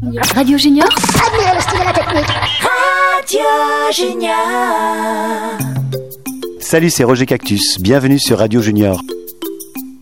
Radio Junior. Admirez le style et la technique. Radio Junior. Salut, c'est Roger Cactus. Bienvenue sur Radio Junior.